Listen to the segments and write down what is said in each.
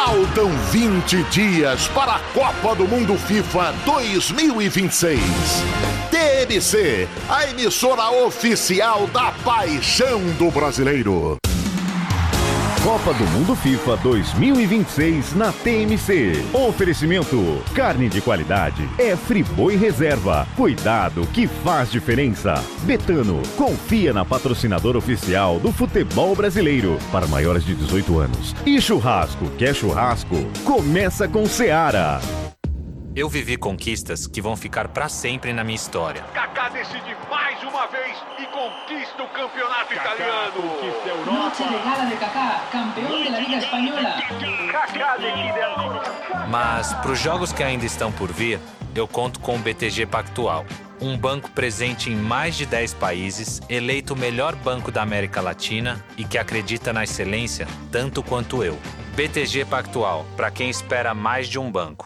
Faltam 20 dias para a Copa do Mundo FIFA 2026. TMC, a emissora oficial da paixão do brasileiro. Copa do Mundo FIFA 2026 na TMC. Oferecimento: carne de qualidade é Friboi Reserva. Cuidado que faz diferença. Betano, confia na patrocinadora oficial do futebol brasileiro para maiores de 18 anos. E churrasco, quer churrasco? Começa com Seara. Eu vivi conquistas que vão ficar para sempre na minha história. Kaká decide mais uma vez e conquista o campeonato italiano. Conquista a Europa. Noche de gala de Kaká, campeão da Liga Espanhola. Kaká decide ancora. Mas para os jogos que ainda estão por vir, eu conto com o BTG Pactual. Um banco presente em mais de 10 países, eleito o melhor banco da América Latina e que acredita na excelência tanto quanto eu. BTG Pactual, para quem espera mais de um banco.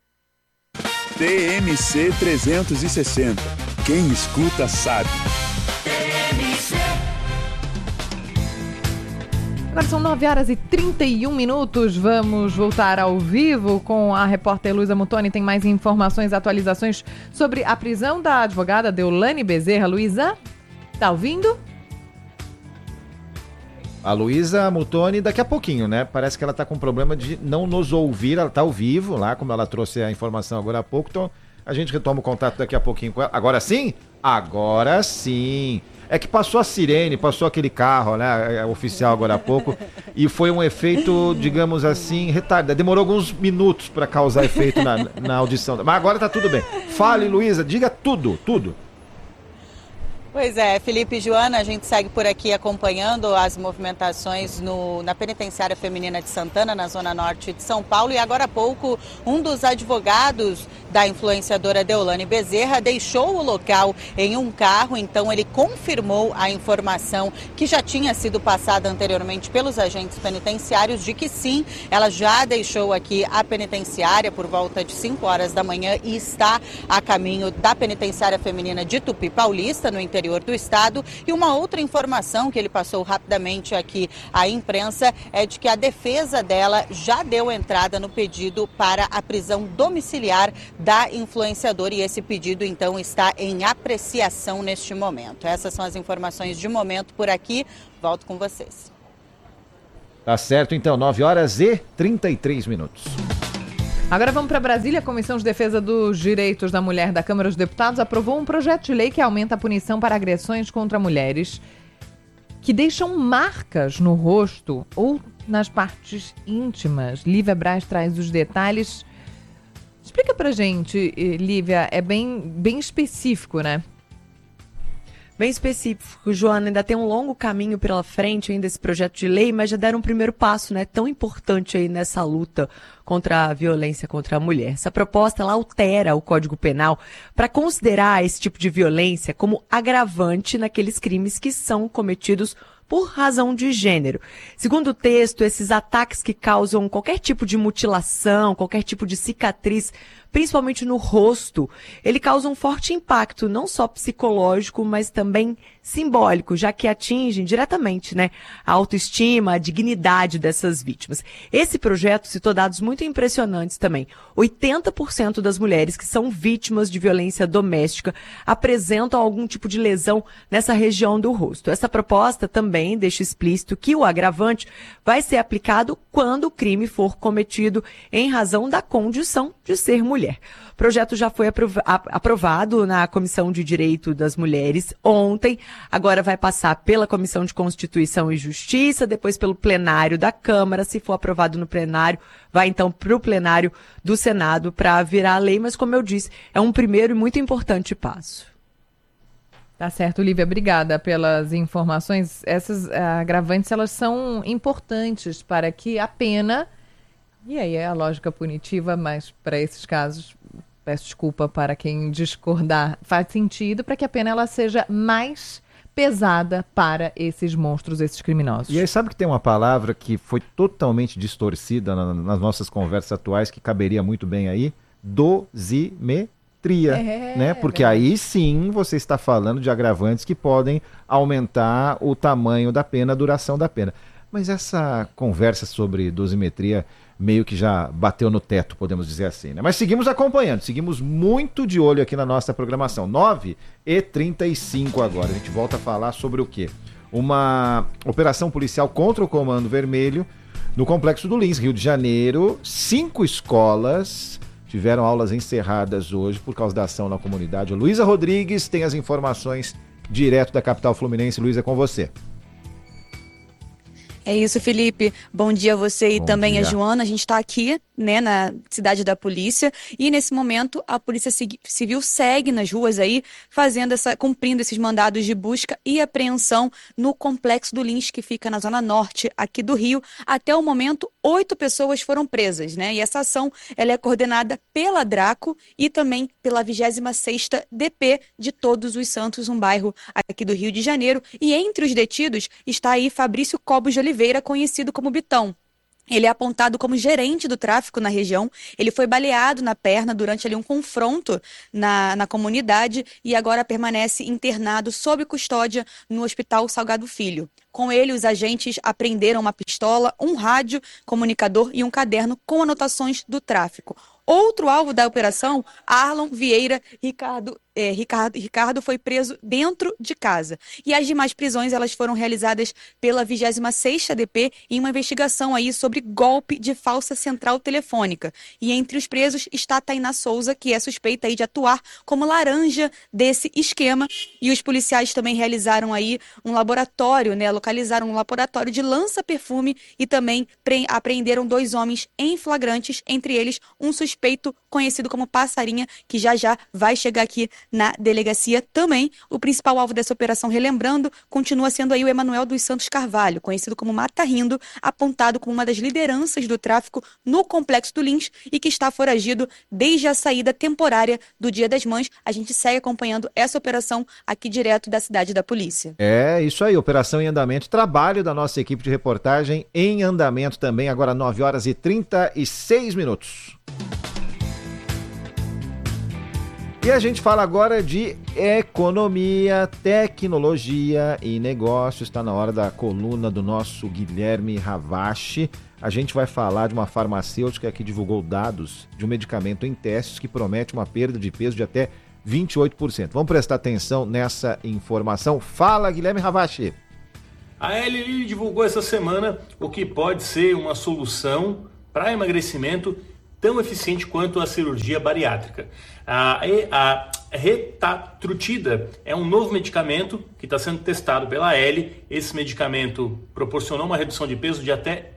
TMC 360. Quem escuta sabe. Agora são 9h31. Vamos voltar ao vivo com a repórter Luísa Muttoni. Tem mais informações, atualizações sobre a prisão da advogada Deolane Bezerra. Luísa, tá ouvindo? A Luísa Muttoni daqui a pouquinho, né? Parece que ela tá com problema de não nos ouvir. Ela tá ao vivo lá, como ela trouxe a informação agora há pouco. Então a gente retoma o contato daqui a pouquinho com ela. Agora sim? Agora sim. É que passou a sirene, passou aquele carro, né? Oficial agora há pouco. E foi um efeito, digamos assim, retardado. Demorou alguns minutos para causar efeito na audição. Mas agora tá tudo bem. Fale, Luísa, diga tudo. Pois é, Felipe e Joana, a gente segue por aqui acompanhando as movimentações na penitenciária feminina de Santana, na zona norte de São Paulo. E agora há pouco, um dos advogados da influenciadora Deolane Bezerra deixou o local em um carro. Então ele confirmou a informação que já tinha sido passada anteriormente pelos agentes penitenciários de que sim, ela já deixou aqui a penitenciária por volta de 5 horas da manhã e está a caminho da penitenciária feminina de Tupi Paulista, no interior do estado. E uma outra informação que ele passou rapidamente aqui à imprensa é de que a defesa dela já deu entrada no pedido para a prisão domiciliar da influenciadora e esse pedido então está em apreciação neste momento. Essas são as informações de momento por aqui. Volto com vocês. Tá certo, então, 9h33. Agora vamos para Brasília. A Comissão de Defesa dos Direitos da Mulher da Câmara dos Deputados aprovou um projeto de lei que aumenta a punição para agressões contra mulheres que deixam marcas no rosto ou nas partes íntimas. Lívia Braz traz os detalhes. Explica pra gente, Lívia, é bem específico, né? Bem específico, Joana, ainda tem um longo caminho pela frente ainda esse projeto de lei, mas já deram um primeiro passo, né, tão importante aí nessa luta contra a violência contra a mulher. Essa proposta, ela altera o Código Penal para considerar esse tipo de violência como agravante naqueles crimes que são cometidos por razão de gênero. Segundo o texto, esses ataques que causam qualquer tipo de mutilação, qualquer tipo de cicatriz, principalmente no rosto, ele causa um forte impacto, não só psicológico, mas também simbólico, já que atingem diretamente, né, a autoestima, a dignidade dessas vítimas. Esse projeto citou dados muito impressionantes também. 80% das mulheres que são vítimas de violência doméstica apresentam algum tipo de lesão nessa região do rosto. Essa proposta também deixa explícito que o agravante vai ser aplicado quando o crime for cometido em razão da condição de ser mulher. O projeto já foi aprovado na Comissão de Direito das Mulheres ontem, agora vai passar pela Comissão de Constituição e Justiça, depois pelo plenário da Câmara. Se for aprovado no plenário, vai então para o plenário do Senado para virar lei, mas como eu disse, é um primeiro e muito importante passo. Tá certo, Lívia, obrigada pelas informações. Essas agravantes, elas são importantes para que a pena, e aí é a lógica punitiva, mas para esses casos, peço desculpa para quem discordar, faz sentido para que a pena ela seja mais pesada para esses monstros, esses criminosos. E aí sabe que tem uma palavra que foi totalmente distorcida nas nossas conversas atuais, que caberia muito bem aí? Dosimetria. Né? Porque aí sim você está falando de agravantes que podem aumentar o tamanho da pena, a duração da pena. Mas essa conversa sobre dosimetria meio que já bateu no teto, podemos dizer assim, né? Mas seguimos acompanhando, seguimos muito de olho aqui na nossa programação. 9h35 agora, a gente volta a falar sobre o quê? Uma operação policial contra o Comando Vermelho no Complexo do Lins, Rio de Janeiro. 5 escolas tiveram aulas encerradas hoje por causa da ação na comunidade. Luísa Rodrigues tem as informações direto da capital fluminense. Luísa, é com você. É isso, Felipe. Bom dia a você e também a Joana. A gente está aqui, né, na cidade da polícia e nesse momento a Polícia Civil segue nas ruas aí, cumprindo esses mandados de busca e apreensão no Complexo do Lins, que fica na zona norte aqui do Rio. Até o momento, 8 pessoas foram presas, né? E essa ação ela é coordenada pela Draco e também pela 26ª DP de Todos os Santos, um bairro aqui do Rio de Janeiro. E entre os detidos está aí Fabrício Cobos de Oliveira, conhecido como Bitão. Ele é apontado como gerente do tráfico na região. Ele foi baleado na perna durante ali um confronto na comunidade e agora permanece internado sob custódia no Hospital Salgado Filho. Com ele, os agentes apreenderam uma pistola, um rádio, comunicador e um caderno com anotações do tráfico. Outro alvo da operação, Arlon Vieira Ricardo foi preso dentro de casa. E as demais prisões elas foram realizadas pela 26ª DP em uma investigação aí sobre golpe de falsa central telefônica. E entre os presos está Tainá Souza, que é suspeita aí de atuar como laranja desse esquema. E os policiais também realizaram aí um laboratório, né? Localizaram um laboratório de lança-perfume e também apreenderam 2 homens em flagrantes, entre eles um suspeito conhecido como Passarinha, que já vai chegar aqui na delegacia também. O principal alvo dessa operação, relembrando, continua sendo aí o Emanuel dos Santos Carvalho, conhecido como Mata Rindo, apontado como uma das lideranças do tráfico no Complexo do Lins e que está foragido desde a saída temporária do Dia das Mães. A gente segue acompanhando essa operação aqui direto da cidade da polícia. É isso aí, operação em andamento, trabalho da nossa equipe de reportagem em andamento também, agora 9h36. E a gente fala agora de economia, tecnologia e negócios. Está na hora da coluna do nosso Guilherme Ravache. A gente vai falar de uma farmacêutica que divulgou dados de um medicamento em testes que promete uma perda de peso de até 28%. Vamos prestar atenção nessa informação. Fala, Guilherme Ravache. A Eli Lilly divulgou essa semana o que pode ser uma solução para emagrecimento tão eficiente quanto a cirurgia bariátrica. A retatrutida é um novo medicamento que está sendo testado pela Eli. Esse medicamento proporcionou uma redução de peso de até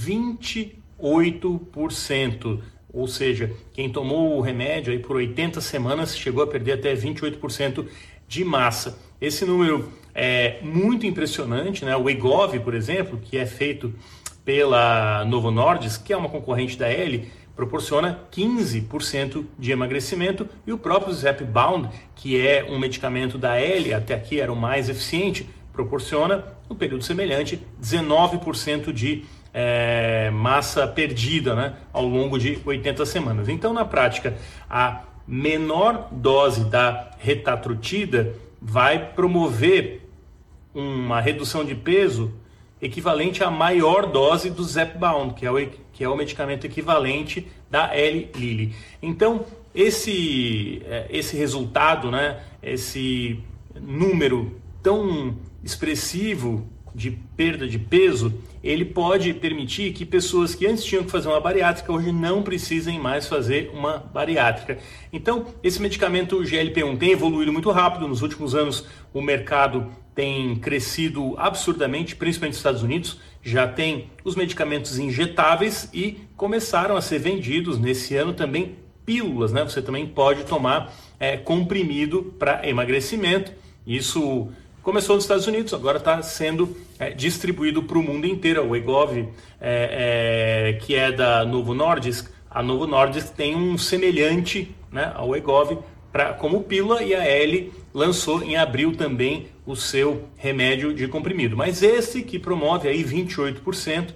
28%. Ou seja, quem tomou o remédio aí por 80 semanas chegou a perder até 28% de massa. Esse número é muito impressionante, né? O Wegovy, por exemplo, que é feito pela Novo Nordisk, que é uma concorrente da Eli, proporciona 15% de emagrecimento, e o próprio Zepbound, que é um medicamento da Eli, até aqui era o mais eficiente, proporciona, no período semelhante, 19% de massa perdida, né, ao longo de 80 semanas. Então, na prática, a menor dose da retatrutida vai promover uma redução de peso equivalente à maior dose do Zepbound, que é o medicamento equivalente da Eli Lilly. Então, esse resultado, né, esse número tão expressivo de perda de peso, ele pode permitir que pessoas que antes tinham que fazer uma bariátrica hoje não precisem mais fazer uma bariátrica. Então, esse medicamento GLP-1 tem evoluído muito rápido. Nos últimos anos, o mercado tem crescido absurdamente, principalmente nos Estados Unidos. Já tem os medicamentos injetáveis e começaram a ser vendidos nesse ano também pílulas, né? Você também pode tomar comprimido para emagrecimento. Isso começou nos Estados Unidos, agora está sendo distribuído para o mundo inteiro. O Wegovy, que é da Novo Nordisk, a Novo Nordisk tem um semelhante, né, ao Wegovy como pílula, e a Eli lançou em abril também o seu remédio de comprimido. Mas esse que promove aí 28%,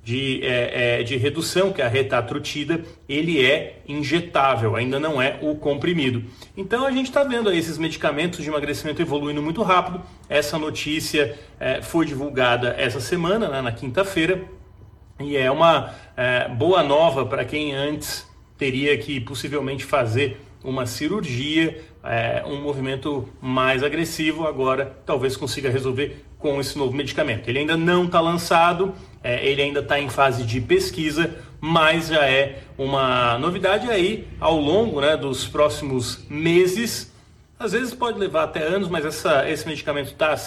de redução, que é a retatrutida, ele é injetável, ainda não é o comprimido. Então a gente está vendo aí esses medicamentos de emagrecimento evoluindo muito rápido. Essa notícia foi divulgada essa semana, né, na quinta-feira, e é uma boa nova para quem antes teria que possivelmente fazer uma cirurgia, um movimento mais agressivo, agora talvez consiga resolver com esse novo medicamento. Ele ainda não está lançado, ele ainda está em fase de pesquisa, mas já é uma novidade aí ao longo, né, dos próximos meses. Às vezes pode levar até anos, mas esse medicamento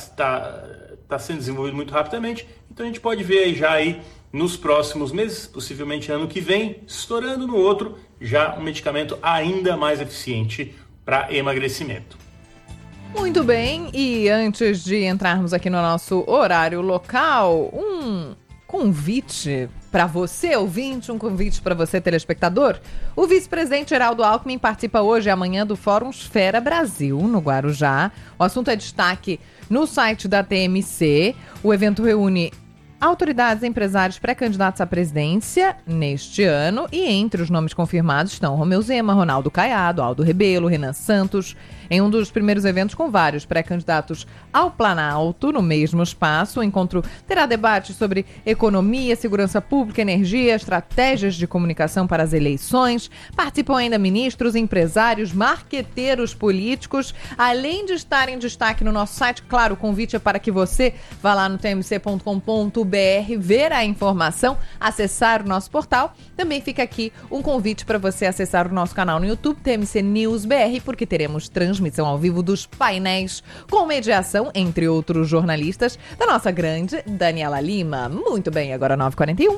está sendo desenvolvido muito rapidamente, então a gente pode ver aí já aí nos próximos meses, possivelmente ano que vem, estourando no outro, já um medicamento ainda mais eficiente para emagrecimento. Muito bem, e antes de entrarmos aqui no nosso horário local, um convite para você, ouvinte, um convite para você, telespectador. O vice-presidente Geraldo Alckmin participa hoje e amanhã do Fórum Esfera Brasil, no Guarujá. O assunto é destaque no site da TMC. O evento reúne autoridades e empresários pré-candidatos à presidência neste ano, e entre os nomes confirmados estão Romeu Zema, Ronaldo Caiado, Aldo Rebelo, Renan Santos, em um dos primeiros eventos com vários pré-candidatos ao Planalto no mesmo espaço. O encontro terá debates sobre economia, segurança pública, energia, estratégias de comunicação para as eleições. Participam ainda ministros, empresários, marqueteiros políticos, além de estar em destaque no nosso site. Claro, o convite é para que você vá lá no tmc.com.br, ver a informação, acessar o nosso portal. Também fica aqui um convite para você acessar o nosso canal no YouTube, TMC News BR, porque teremos transmissão ao vivo dos painéis com mediação, entre outros jornalistas, da nossa grande Daniela Lima. Muito bem, agora 9h41.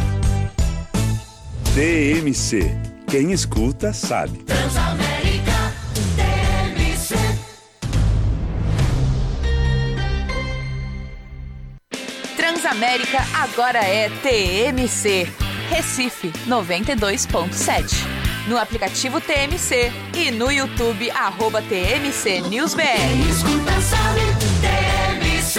TMC. Quem escuta sabe. Transamérica, TMC. Transamérica agora é TMC. Recife 92.7. No aplicativo TMC e no YouTube, @TMC News BR. Quem escuta sabe, TMC.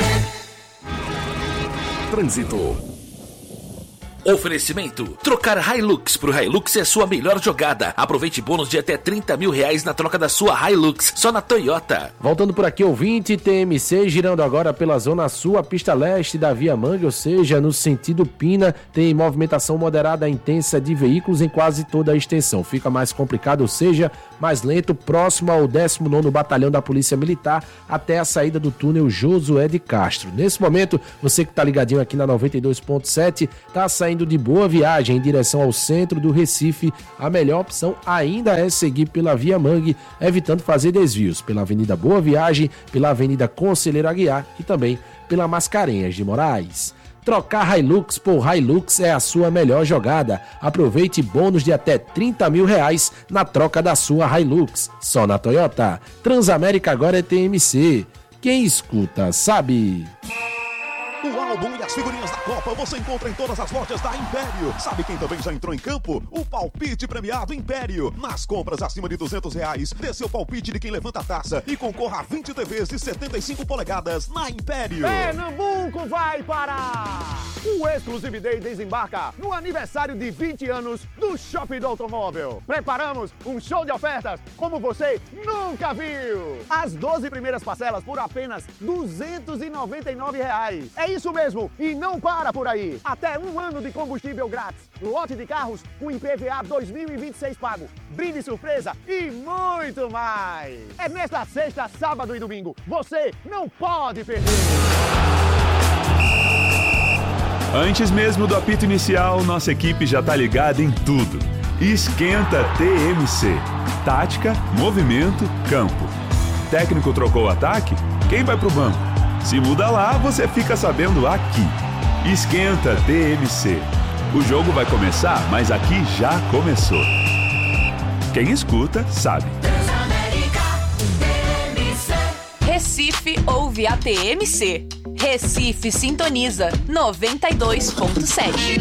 Trânsito. Oferecimento. Trocar Hilux por Hilux é sua melhor jogada. Aproveite bônus de até R$30 mil na troca da sua Hilux, só na Toyota. Voltando por aqui, ouvinte, TMC girando agora pela zona sul, a pista leste da Via Mangue, ou seja, no sentido Pina, tem movimentação moderada intensa de veículos em quase toda a extensão. Fica mais complicado, ou seja, mais lento, próximo ao 19º Batalhão da Polícia Militar, até a saída do túnel Josué de Castro. Nesse momento, você que está ligadinho aqui na 92.7, está saindo de Boa Viagem em direção ao centro do Recife. A melhor opção ainda é seguir pela Via Mangue, evitando fazer desvios pela Avenida Boa Viagem, pela Avenida Conselheiro Aguiar e também pela Mascarenhas de Moraes. Trocar Hilux por Hilux é a sua melhor jogada. Aproveite bônus de até R$30 mil na troca da sua Hilux, só na Toyota. Transamérica agora é TMC. Quem escuta sabe. O álbum e as figurinhas da Copa você encontra em todas as lojas da Império. Sabe quem também já entrou em campo? O palpite premiado Império. Nas compras acima de R$200, dê seu palpite de quem levanta a taça e concorra a 20 TVs de 75 polegadas na Império. Pernambuco vai parar! O Exclusive Day desembarca no aniversário de 20 anos do Shopping do Automóvel. Preparamos um show de ofertas como você nunca viu. As 12 primeiras parcelas por apenas R$299. É isso mesmo, e não para por aí. Até 1 ano de combustível grátis, lote de carros com IPVA 2026 pago, brinde surpresa e muito mais. É nesta sexta, sábado e domingo. Você não pode perder. Antes mesmo do apito inicial, nossa equipe já tá ligada em tudo. Esquenta TMC. Tática, movimento, campo. Técnico trocou o ataque? Quem vai pro banco? Se muda lá, você fica sabendo aqui. Esquenta TMC. O jogo vai começar, mas aqui já começou. Quem escuta, sabe. Recife ouve a TMC. Recife sintoniza 92.7.